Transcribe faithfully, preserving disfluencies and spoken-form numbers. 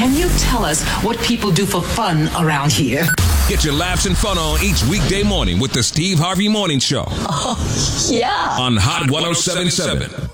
can you tell us what people do for fun around here? Get your laughs and fun on each weekday morning with the Steve Harvey Morning Show. Oh, yeah. On Hot one oh seven point seven.